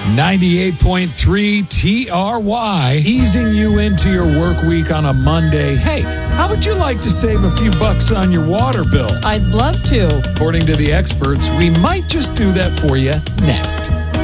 98.3 TRY, easing you into your work week on a Monday. Hey, how would you like to save a few bucks on your water bill? I'd love to. According to the experts, we might just do that for you next.